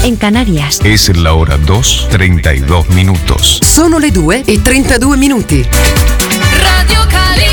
en Canarias. Es la hora 2:32. Sono le 2:32. Radio Cali.